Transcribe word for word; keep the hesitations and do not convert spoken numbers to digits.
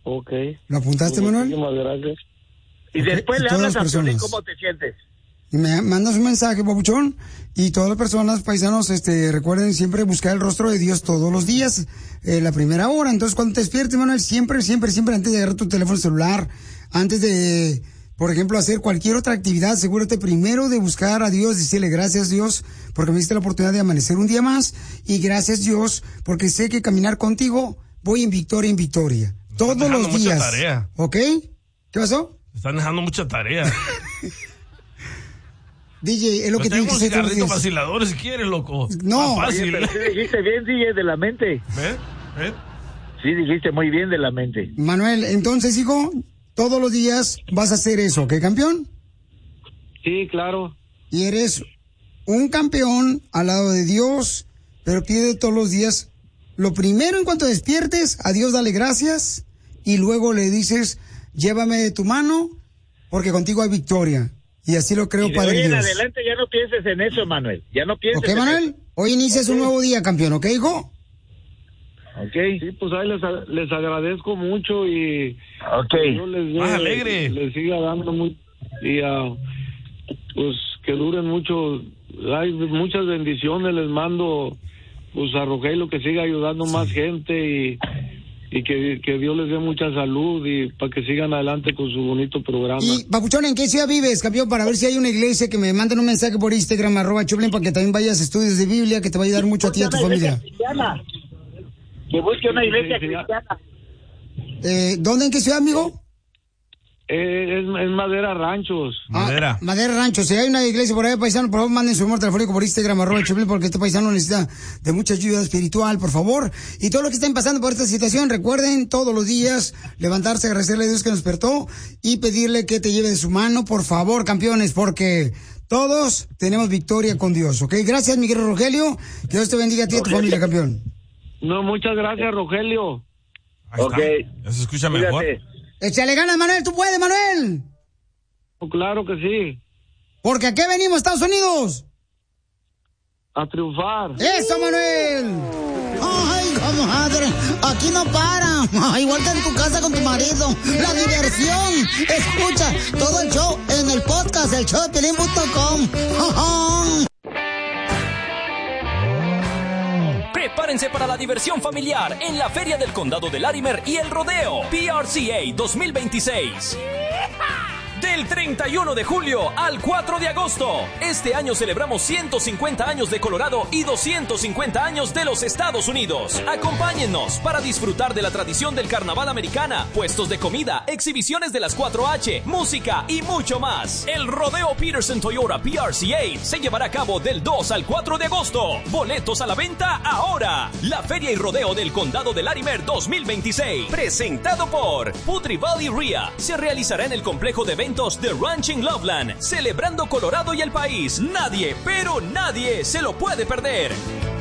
Ok. ¿Lo apuntaste, Manuel? Muchísimas gracias. Y okay. después y le hablas a Piolín cómo te sientes. Y me mandas un mensaje, papuchón, y todas las personas, paisanos, este, recuerden siempre buscar el rostro de Dios todos los días, eh, la primera hora. Entonces, cuando te despiertes, Manuel, siempre, siempre, siempre, antes de agarrar tu teléfono celular, antes de, por ejemplo, hacer cualquier otra actividad, asegúrate primero de buscar a Dios, decirle gracias, Dios, porque me diste la oportunidad de amanecer un día más, y gracias, Dios, porque sé que caminar contigo voy en victoria en victoria. Todos los días. Mucha tarea. ¿Ok? ¿Qué pasó? Están dejando mucha tarea. D J, es lo que tienes que hacer. Tenemos cigarritos vaciladores si quieres, loco. No. Ah, fácil. Oye, pero sí dijiste bien, D J, de la mente. ¿Ves? ¿Ves? Sí dijiste muy bien de la mente. Manuel, entonces, hijo, todos los días vas a hacer eso, ¿ok, campeón? Sí, claro. Y eres un campeón al lado de Dios, pero pide todos los días, lo primero en cuanto despiertes, a Dios dale gracias, y luego le dices, llévame de tu mano, porque contigo hay victoria. Y así lo creo, y de Padre hoy en Dios. adelante ya no pienses en eso, Manuel. Ya no pienses ¿Ok, en Manuel? eso. Hoy inicias okay. un nuevo día, campeón, ¿ok, hijo? Ok. Sí, pues ahí les, les agradezco mucho y... Ok. Yo les, Más alegre. Les siga dando muy... Y uh, pues que duren mucho. Hay muchas bendiciones, les mando pues a Rogelio que siga ayudando sí. más gente y... y que, que Dios les dé mucha salud y para que sigan adelante con su bonito programa. Y, papuchón, ¿en qué ciudad vives, campeón? Para ver si hay una iglesia que me manden un mensaje por Instagram, arroba Choplin, para que también vayas a estudios de Biblia, que te va a ayudar mucho a ti y a tu familia. Cristiana. Que busque una iglesia sí, sí, cristiana. Eh, ¿Dónde, en qué ciudad, amigo? Eh, es, es Madera Ranchos. Madera. Ah, Madera Ranchos. Si hay una iglesia por ahí, paisano, por favor, manden su número telefónico por Instagram, arroba Choplin, porque este paisano necesita de mucha ayuda espiritual, por favor. Y todo lo que estén pasando por esta situación, recuerden todos los días levantarse, agradecerle a Dios que nos despertó y pedirle que te lleve de su mano, por favor, campeones, porque todos tenemos victoria con Dios, ¿ok? Gracias, mi querido Rogelio. Que Dios te bendiga a ti y a tu okay. familia, campeón. No, muchas gracias, Rogelio. Ahí ok. Está. Eso se escucha mejor. Fíjate. Échale ganas, Manuel, tú puedes, Manuel. Oh, claro que sí. Porque ¿a qué venimos, Estados Unidos? A triunfar. ¡Eso, Manuel! Ay, comadre, aquí no para. Igual que en tu casa con tu marido. La diversión. Escucha todo el show en el podcast, el show de Piolín punto com. Prepárense para la diversión familiar en la Feria del Condado de Larimer y el Rodeo P R C A dos mil veintiséis. Del treinta y uno de julio al cuatro de agosto. Este año celebramos ciento cincuenta años de Colorado y doscientos cincuenta años de los Estados Unidos. Acompáñennos para disfrutar de la tradición del carnaval americana, puestos de comida, exhibiciones de las cuatro H, música y mucho más. El Rodeo Peterson Toyota P R C A se llevará a cabo del dos al cuatro de agosto. Boletos a la venta ahora. La Feria y Rodeo del Condado de Larimer dos mil veintiséis, presentado por Putri Valley R I A, se realizará en el complejo de eventos de Ranching Loveland, celebrando Colorado y el país. Nadie, pero nadie se lo puede perder.